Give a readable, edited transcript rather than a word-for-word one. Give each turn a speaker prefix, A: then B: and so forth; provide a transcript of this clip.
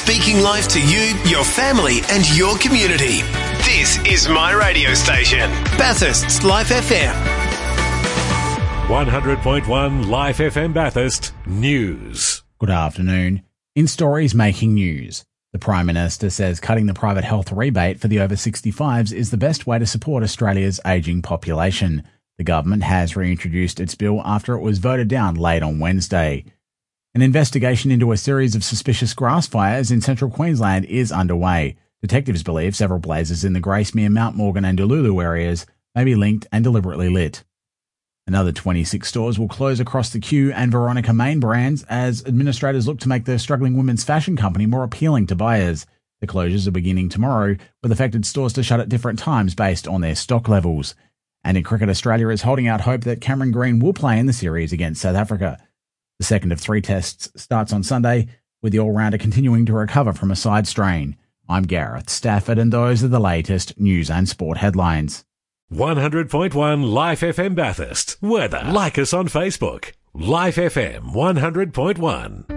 A: speaking life to you, your family and your community. This is my radio station, Bathurst's Life FM.
B: 100.1 Life FM Bathurst News.
C: Good afternoon. In stories making news, the Prime Minister says cutting the private health rebate for the over 65s is the best way to support Australia's ageing population. The government has reintroduced its bill after it was voted down late on Wednesday. An investigation into a series of suspicious grass fires in central Queensland is underway. Detectives believe several blazes in the Gracemere, Mount Morgan and Dululu areas may be linked and deliberately lit. Another 26 stores will close across the Q and Veronica main brands as administrators look to make the struggling women's fashion company more appealing to buyers. The closures are beginning tomorrow, with affected stores to shut at different times based on their stock levels. And in cricket, Australia is holding out hope that Cameron Green will play in the series against South Africa. The second of 3 tests starts on Sunday, with the all-rounder continuing to recover from a side strain. I'm Gareth Stafford, and those are the latest news and sport headlines.
B: 100.1 Life FM Bathurst. Weather. Like us on Facebook. Life FM 100.1.